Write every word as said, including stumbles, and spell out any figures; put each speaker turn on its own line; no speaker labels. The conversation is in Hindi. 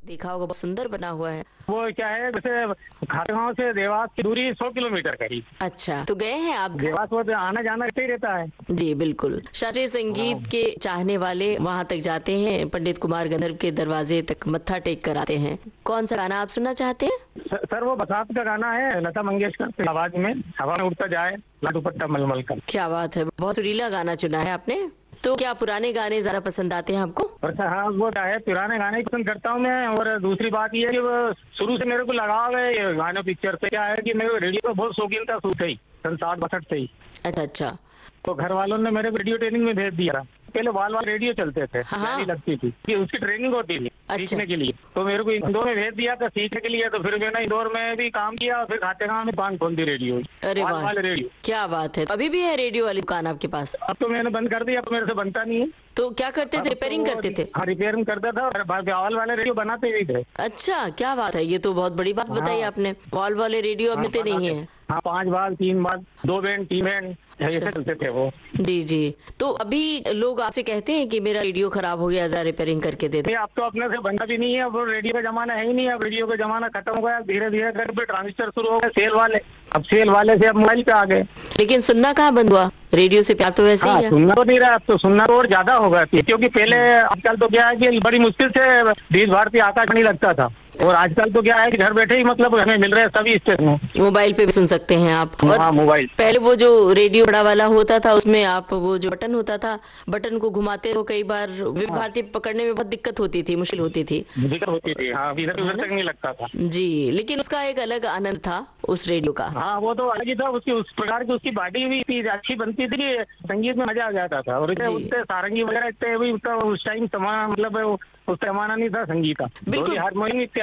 देखा होगा, बहुत सुंदर बना हुआ है।
वो क्या है, जैसे खातेगांव से देवास की दूरी सौ किलोमीटर करीब।
अच्छा, तो गए हैं आप?
देवास वो आना जाना रहता ही रहता है।
जी बिल्कुल, शास्त्रीय संगीत के चाहने वाले वहाँ तक जाते हैं, पंडित कुमार गंधर्व के दरवाजे तक मत्था टेक कर आते हैं। कौन सा गाना आप सुनना चाहते हैं?
सर वो बरसात का गाना है, लता मंगेशकर की आवाज में, हवा में उड़ता जाए लाडू पट्टा मलमल का।
क्या बात है, बहुत सुरीला गाना चुना है आपने। तो क्या पुराने गाने ज्यादा पसंद आते हैं आपको?
अच्छा हाँ, वो क्या है, पुराने गाने पसंद करता हूँ मैं। और दूसरी बात ये है कि वो शुरू से मेरे को लगाव है ये गाने पिक्चर से। क्या है कि मेरे को रेडियो का बहुत शौकीन था शुरू से ही, सन साठ बासठ से ही।
अच्छा अच्छा।
तो घर वालों ने मेरे को रेडियो ट्रेनिंग में भेज दिया। पहले वाल वाल रेडियो चलते थे,
हाँ।
लगती थी कि उसकी ट्रेनिंग होती थी
अच्छा।
सीखने के लिए। तो मेरे को इंदौर में भेज दिया था सीखने के लिए। तो फिर मैंने इंदौर में भी काम किया, फिर खातेगांव में दुकान खोल दी रेडियो।
अरे
वाल
वाह,
वाल रेडियो।
क्या बात है। अभी भी है रेडियो वाली दुकान आपके पास?
अब तो मैंने बंद कर दिया, अब मेरे से बनता नहीं है।
तो क्या करते थे,
अब तो
रिपेयरिंग
वो-
करते थे?
हाँ, रिपेयरिंग करता था और वाल वाले रेडियो बनाते भी थे।
अच्छा, क्या बात है, ये तो बहुत बड़ी बात बताई
हाँ।
आपने। वॉल वाले रेडियो अब
हाँ,
मिलते नहीं
बनाते।
है।
हाँ, पांच बाल, तीन बाल, दो बैंड, तीन बैंड, ऐसे चलते थे वो।
जी जी। तो अभी लोग आपसे कहते हैं कि मेरा रेडियो खराब हो गया, जरा रिपेयरिंग करके दे दे।
ये अब तो अपने से बनता भी नहीं है। अब रेडियो का जमाना है ही नहीं। अब रेडियो का जमाना खत्म हो गया। धीरे धीरे करके ट्रांजिस्टर शुरू हो गए, सेल वाले। अब सेल वाले से अब मोबाइल पे आ गए।
लेकिन सुनना कहाँ बंद हुआ, रेडियो से प्यार तो वैसे
हाँ,
ही है।
सुनना तो नहीं रहा। अब तो सुनना तो और ज्यादा होगा, क्योंकि पहले आजकल तो क्या है कि बड़ी मुश्किल से बीस भारतीय आकाशवाणी लगता था। और आजकल तो क्या है कि घर बैठे ही मतलब हमें मिल रहे हैं सभी स्टेशन।
मोबाइल पे भी सुन सकते हैं आप। और
हाँ, मोबाइल।
पहले वो जो रेडियो बड़ा वाला होता था, उसमें आप वो जो बटन होता था, बटन को घुमाते रहो, कई बार विविध भारती पकड़ने में बहुत दिक्कत होती थी, मुश्किल होती थी।
दिक्कत होती थी। हाँ, इधर उधर तक नहीं लगता था।
जी, लेकिन उसका एक अलग आनंद था उस रेडियो का।
हाँ, वो तो अलग ही था। उसकी उस प्रकार की उसकी बॉडी भी इतनी अच्छी बनती थी कि संगीत में मजा आ जाता था। और
जी।
उससे सारंगी वगैरह इतने भी उसका उस टाइम समा मतलब उस जमाना नहीं था संगीत का।
बिल्कुल।
हारमोनियम